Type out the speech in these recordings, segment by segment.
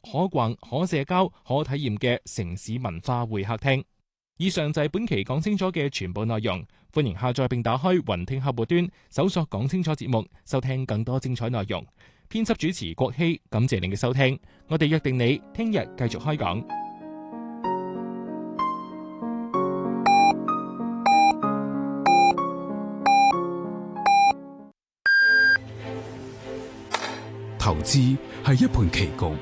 可逛、可社交、可體驗嘅城市文化會客廳。以上就係本期講清楚嘅全部內容，歡迎下載並打開雲聽客戶端，搜索講清楚節目，收聽更多精彩內容。編輯主持郭希，感謝您嘅收聽，我哋約定你聽日繼續開講。 投資係一盤棋局，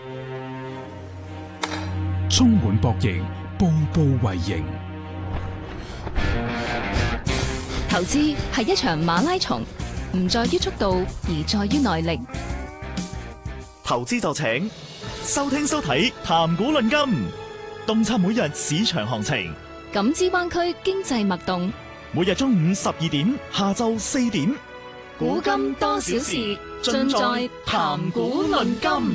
充滿博弈，步步為營。 投資係一場馬拉松，唔在於速度，而在於耐力。 投資就請收聽收睇談股論金，洞察每日市場行情， 感知灣區經濟脈動。 每日中午12點，下晝4點， 古今多少事，盡在談股論金。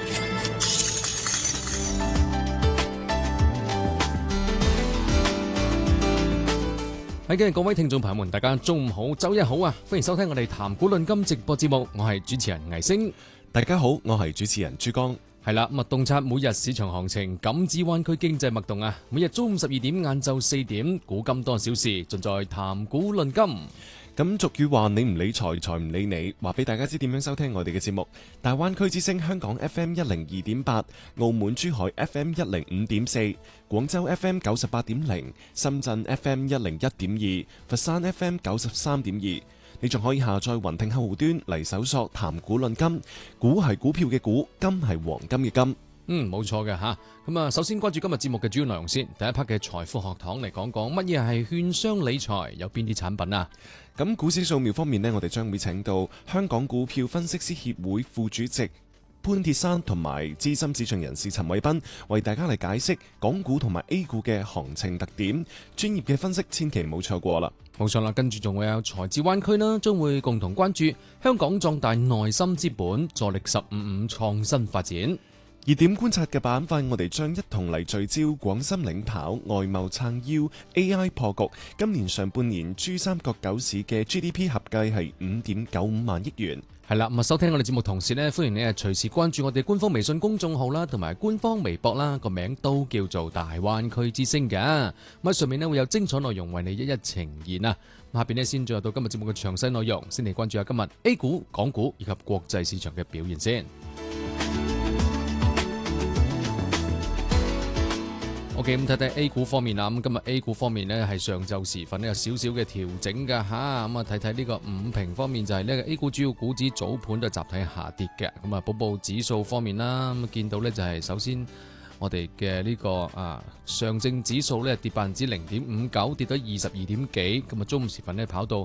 嘅各位聽眾朋友們，大家中午好，周一好啊！歡迎收聽我哋談股論金直播節目，我係主持人倪星。 大家好，我係主持人珠江。 係啦，咁啊，洞察每日市場行情，感知灣區經濟脈動啊！每日中午12點，晏晝4點，古今多少事，盡在談股論金。 咁俗語話你唔理財，財唔理你。話俾大家知點樣收聽我哋嘅節目。大灣區之聲香港 FM 102.8，澳門珠海 FM 105.4，廣州 FM 98.0，深圳 FM 101.2，佛山 FM 93.2。你仲可以下載雲聽客戶端嚟搜索談股論金，股係股票嘅股，金係黃金嘅金。 冇錯嘅吓。咁啊，首先關注今日節目嘅主要內容先。第一 part 嘅財富學堂嚟講講乜嘢係券商理財，有邊啲產品啊？ 咁股市掃描方面呢，我哋將會請到香港股票分析師協會副主席潘鐵珊同埋資深市場人士陳偉斌，為大家嚟解釋港股同埋 A 股嘅行情特點，專業嘅分析千祈唔好錯過啦。 冇錯啦，跟住仲會有財智灣區啦，將會共同關注香港壯大內心資本，助力1055創新發展。 熱點觀察嘅板塊，我哋將一同嚟聚焦廣深領跑、外貿撐腰、AI 破局。今年上半年珠三角九市嘅 GDP 合計係5.95萬億元。 係啦，咁啊收聽我哋節目同時呢，歡迎你隨時關注我哋官方微信公眾號啦，同埋官方微博啦，個名都叫做大灣區之聲嘅。咁喺上面呢會有精彩內容為你一一呈現啊。下邊呢先進入到今日節目嘅詳細內容，先嚟關注下今日 A 股、港股以及國際市場嘅表現先。OK， 咁睇睇 A 股方面啦。咁今日 A 股方面呢，係上晝時分有少少嘅調整㗎吓。咁啊睇睇呢個午評方面就係呢個 A 股主要股指早盤都集體下跌嘅。咁啊，寶寶指數方面啦，咁見到呢就係首先我哋嘅呢個上證指數呢跌0.59%，跌到22點幾。咁啊中午時分呢跑到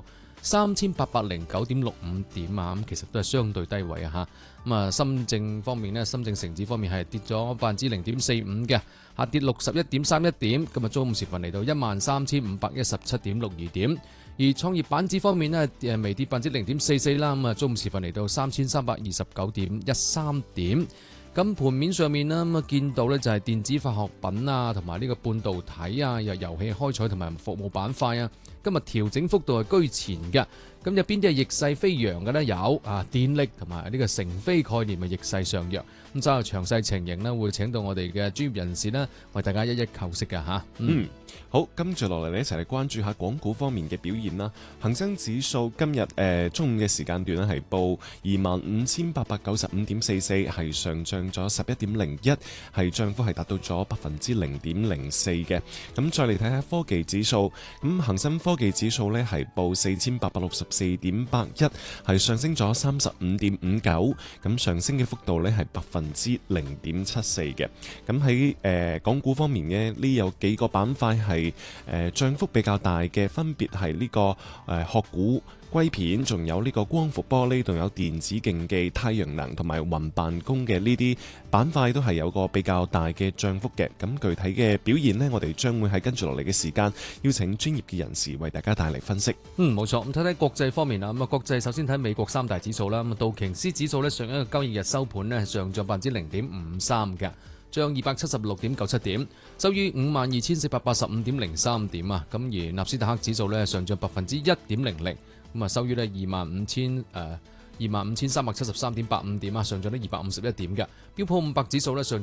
3809.65點啊，咁其實都係相對低位啊吓。咁啊深證方面呢，深證成指方面係跌咗0.45%嘅。下跌61.31點，今日中午時分嚟到13517.62點，而創業板指方面呢，微跌0.44%啦，咁啊中午時分嚟到3329.13點。咁盤面上面呢，咁啊見到呢就係電子化學品啊，同埋呢個半導體啊，又遊戲開採同埋服務板塊啊，今日調整幅度係居前嘅。咁有邊啲係逆勢飛揚嘅呢？有電力同埋呢個成飛概念嘅逆勢上揚。咁稍後詳細情形呢，會請到我哋嘅專業人士呢，為大家一一構析㗎吓。 好，跟住落嚟呢，一齊嚟關注下港股方面嘅表現啦。恒生指數今日中午嘅時間段呢係報25,895.44，係上漲咗11.01，係漲幅係達到咗0.04%嘅。咁再嚟睇下科技指數，咁恒生科技指數呢係報4,864.81，係上升咗35.59，咁上升嘅幅度呢係0.74%嘅。咁喺港股方面呢有幾個板塊係漲幅比較大嘅，分別係呢個殼股、硅片，仲有呢個光伏玻璃，仲有電子競技、太陽能同埋雲辦公嘅呢啲板塊都係有個比較大嘅漲幅嘅。咁具體嘅表現呢，我哋將會喺跟住落嚟嘅時間邀請專業嘅人士為大家帶嚟分析。 冇錯。咁睇睇國際方面啊，咁啊國際首先睇美國三大指數啦。咁啊道瓊斯指數呢，上一個交易日收盤呢係上漲0.53%嘅。漲276.97點，收於52,485.03點啊。咁而納斯達克指數咧上漲1.00%，咁啊收於咧25,373.85點啊，上漲咗251點嘅。標普500指數咧上漲